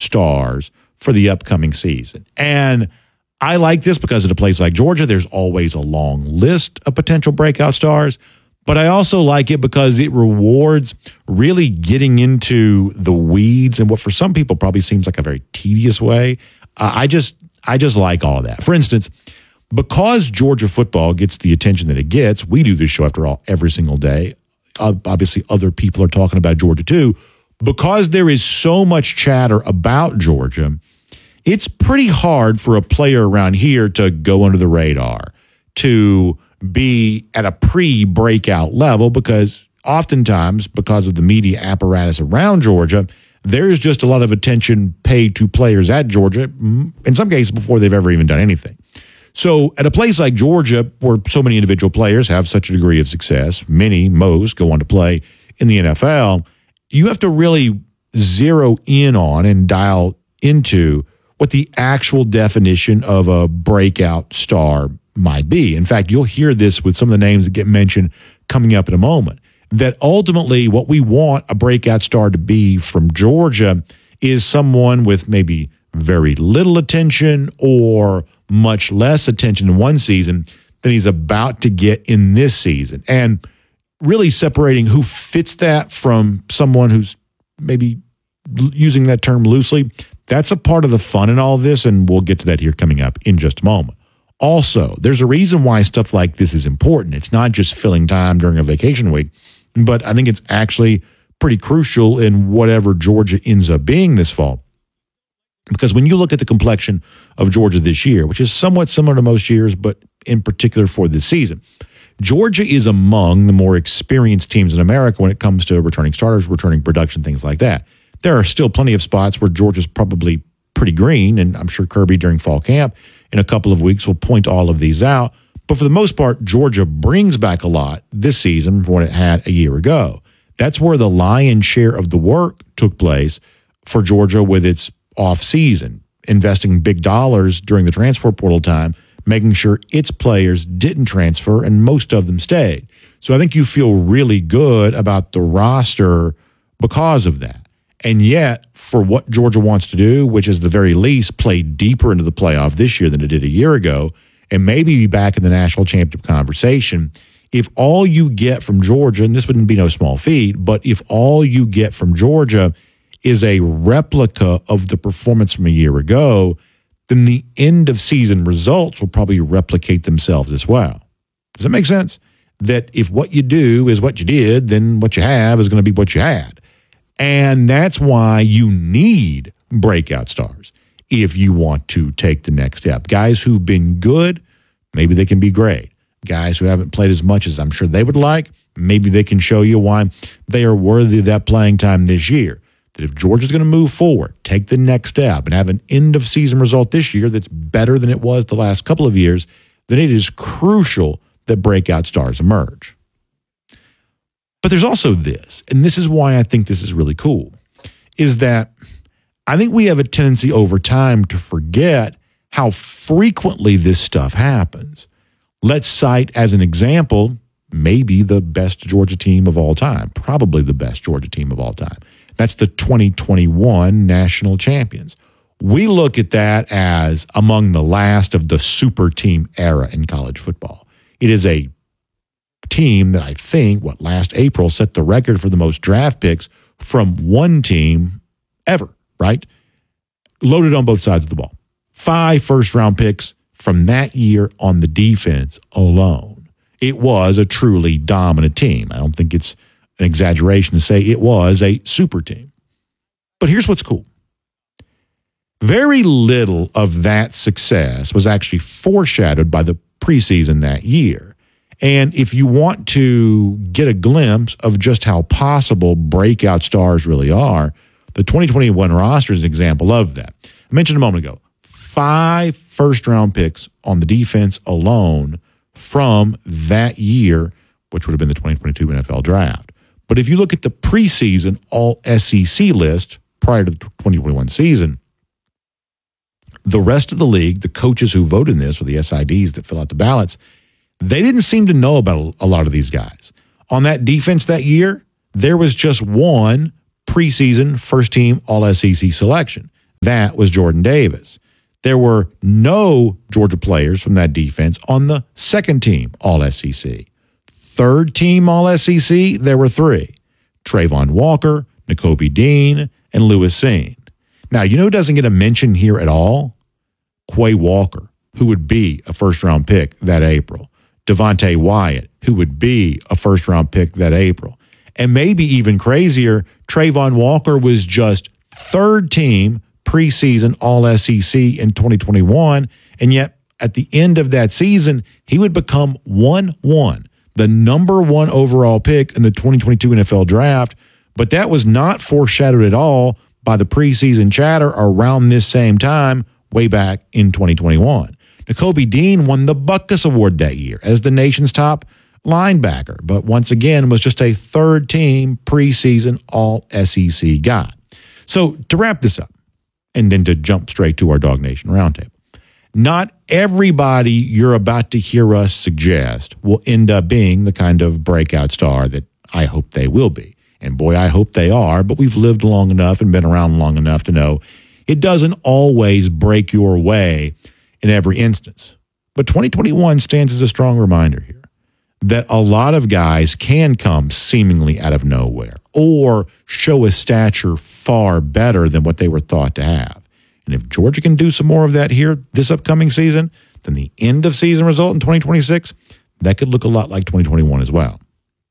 stars for the upcoming season. And I like this because at a place like Georgia, there's always a long list of potential breakout stars. But I also like it because it rewards really getting into the weeds in what for some people probably seems like a very tedious way. I just like all of that. For instance, because Georgia football gets the attention that it gets, we do this show after all every single day. Obviously, other people are talking about Georgia too. Because there is so much chatter about Georgia, it's pretty hard for a player around here to go under the radar, to be at a pre-breakout level, because oftentimes, because of the media apparatus around Georgia, there's just a lot of attention paid to players at Georgia, in some cases before they've ever even done anything. So at a place like Georgia, where so many individual players have such a degree of success, most go on to play in the NFL, you have to really zero in on and dial into what the actual definition of a breakout star might be. In fact, you'll hear this with some of the names that get mentioned coming up in a moment, that ultimately what we want a breakout star to be from Georgia is someone with maybe very little attention or much less attention in one season than he's about to get in this season. And really separating who fits that from someone who's maybe using that term loosely, that's a part of the fun in all of this, and we'll get to that here coming up in just a moment. Also, there's a reason why stuff like this is important. It's not just filling time during a vacation week, but I think it's actually pretty crucial in whatever Georgia ends up being this fall. Because when you look at the complexion of Georgia this year, which is somewhat similar to most years, but in particular for this season, Georgia is among the more experienced teams in America when it comes to returning starters, returning production, things like that. There are still plenty of spots where Georgia's probably pretty green, and I'm sure Kirby during fall camp in a couple of weeks will point all of these out. But for the most part, Georgia brings back a lot this season from what it had a year ago. That's where the lion's share of the work took place for Georgia with its off-season, investing big dollars during the transfer portal time, making sure its players didn't transfer, and most of them stayed. So I think you feel really good about the roster because of that. And yet, for what Georgia wants to do, which is the very least play deeper into the playoff this year than it did a year ago, and maybe be back in the national championship conversation, if all you get from Georgia, and this wouldn't be no small feat, but if all you get from Georgia is a replica of the performance from a year ago, then the end of season results will probably replicate themselves as well. Does that make sense? That if what you do is what you did, then what you have is going to be what you had. And that's why you need breakout stars if you want to take the next step. Guys who've been good, maybe they can be great. Guys who haven't played as much as I'm sure they would like, maybe they can show you why they are worthy of that playing time this year. That if Georgia's going to move forward, take the next step, and have an end-of-season result this year that's better than it was the last couple of years, then it is crucial that breakout stars emerge. But there's also this, and this is why I think this is really cool, is that I think we have a tendency over time to forget how frequently this stuff happens. Let's cite as an example, maybe the best Georgia team of all time, probably the best Georgia team of all time. That's the 2021 national champions. We look at that as among the last of the super team era in college football. It is a team that I think, last April set the record for the most draft picks from one team ever, right? Loaded on both sides of the ball. 5 first-round picks from that year on the defense alone. It was a truly dominant team. I don't think it's an exaggeration to say it was a super team. But here's what's cool. Very little of that success was actually foreshadowed by the preseason that year. And if you want to get a glimpse of just how possible breakout stars really are, the 2021 roster is an example of that. I mentioned a moment ago, 5 first-round picks on the defense alone from that year, which would have been the 2022 NFL Draft. But if you look at the preseason all-SEC list prior to the 2021 season, the rest of the league, the coaches who vote in this, or the SIDs that fill out the ballots, they didn't seem to know about a lot of these guys. On that defense that year, there was just one preseason first-team all-SEC selection. That was Jordan Davis. There were no Georgia players from that defense on the second team All-SEC. Third team All-SEC, there were 3. Trayvon Walker, Nakobe Dean, and Lewis Seen. Now, you know who doesn't get a mention here at all? Quay Walker, who would be a first-round pick that April. Devontae Wyatt, who would be a first-round pick that April. And maybe even crazier, Trayvon Walker was just third team preseason All-SEC in 2021, and yet at the end of that season, he would become 1-1, the number 1 overall pick in the 2022 NFL Draft, but that was not foreshadowed at all by the preseason chatter around this same time, way back in 2021. Nakobe Dean won the Butkus Award that year as the nation's top linebacker, but once again was just a third-team preseason All-SEC guy. So to wrap this up, and then to jump straight to our Dog Nation Roundtable. Not everybody you're about to hear us suggest will end up being the kind of breakout star that I hope they will be. And boy, I hope they are, but we've lived long enough and been around long enough to know it doesn't always break your way in every instance. But 2021 stands as a strong reminder here that a lot of guys can come seemingly out of nowhere or show a stature far better than what they were thought to have. And if Georgia can do some more of that here this upcoming season, then the end of season result in 2026, that could look a lot like 2021 as well.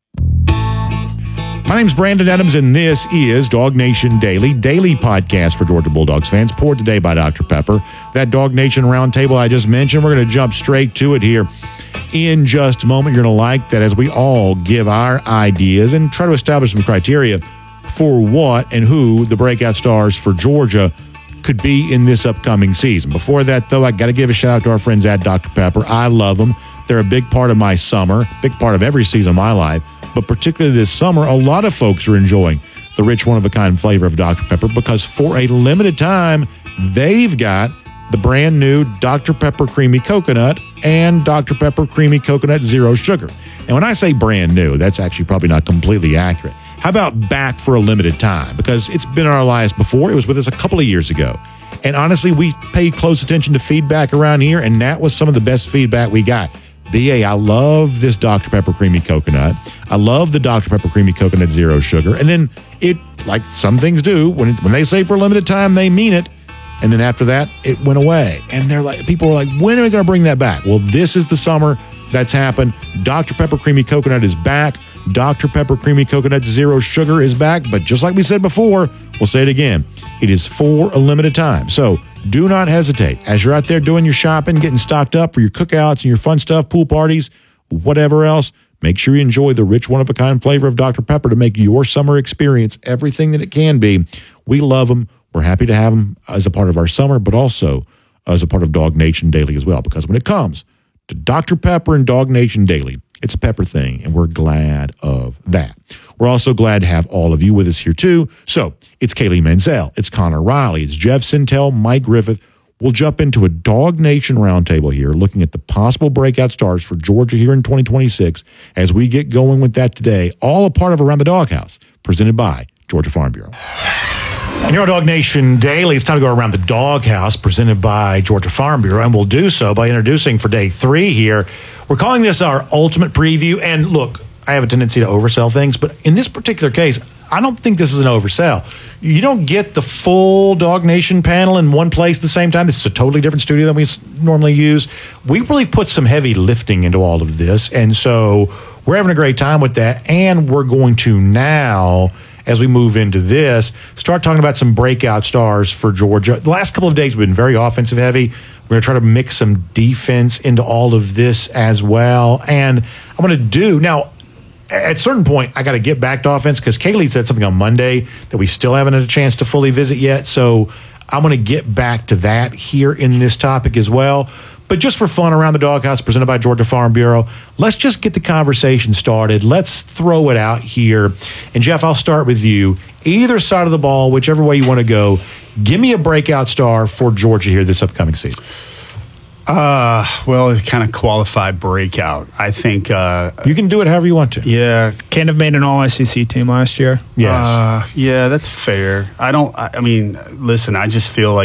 My name's Brandon Adams, and this is Dog Nation Daily podcast for Georgia Bulldogs fans, poured today by Dr. Pepper. That Dog Nation Roundtable I just mentioned, we're going to jump straight to it here in just a moment. You're going to like that as we all give our ideas and try to establish some criteria for what and who the breakout stars for Georgia could be in this upcoming season. Before that, though, I got to give a shout out to our friends at Dr. Pepper. I love them. They're a big part of my summer, big part of every season of my life. But particularly this summer, a lot of folks are enjoying the rich one-of-a-kind flavor of Dr. Pepper because for a limited time, they've got the brand new Dr. Pepper Creamy Coconut and Dr. Pepper Creamy Coconut Zero Sugar. And when I say brand new, that's actually probably not completely accurate. How about back for a limited time? Because it's been in our lives before. It was with us a couple of years ago. And honestly, we pay close attention to feedback around here, and that was some of the best feedback we got. BA, I love this Dr. Pepper Creamy Coconut. I love the Dr. Pepper Creamy Coconut Zero Sugar. And then it, like some things do, when they say for a limited time, they mean it. And then after that, it went away. And they're like, people are like, when are we going to bring that back? Well, this is the summer that's happened. Dr. Pepper Creamy Coconut is back. Dr. Pepper Creamy Coconut Zero Sugar is back. But just like we said before, we'll say it again. It is for a limited time. So do not hesitate. As you're out there doing your shopping, getting stocked up for your cookouts and your fun stuff, pool parties, whatever else, make sure you enjoy the rich one-of-a-kind flavor of Dr. Pepper to make your summer experience everything that it can be. We love them. We're happy to have them as a part of our summer, but also as a part of Dog Nation Daily as well. Because when it comes to Dr. Pepper and Dog Nation Daily, it's a Pepper thing, and we're glad of that. We're also glad to have all of you with us here, too. So it's Kaylee Menzel, it's Connor Riley, it's Jeff Sintel, Mike Griffith. We'll jump into a Dog Nation roundtable here, looking at the possible breakout stars for Georgia here in 2026 as we get going with that today, all a part of Around the Doghouse, presented by Georgia Farm Bureau. And here on Dog Nation Daily, it's time to go around the doghouse presented by Georgia Farm Bureau, and we'll do so by introducing for day 3 here. We're calling this our ultimate preview, and look, I have a tendency to oversell things, but in this particular case, I don't think this is an oversell. You don't get the full Dog Nation panel in one place at the same time. This is a totally different studio than we normally use. We really put some heavy lifting into all of this, and so we're having a great time with that, and we're going to now, as we move into this, start talking about some breakout stars for Georgia. The last couple of days have been very offensive heavy. We're going to try to mix some defense into all of this as well. And I'm going to do, now, at a certain point, I got to get back to offense because Kaylee said something on Monday that we still haven't had a chance to fully visit yet. So I'm going to get back to that here in this topic as well. But just for fun, Around the Doghouse, presented by Georgia Farm Bureau, let's just get the conversation started. Let's throw it out here. And, Jeff, I'll start with you. Either side of the ball, whichever way you want to go, give me a breakout star for Georgia here this upcoming season. Well, kind of qualified breakout. I think. You can do it however you want to. Yeah. Can't have made an all-SEC team last year. Yes. Yeah, that's fair. I mean, listen, I just feel like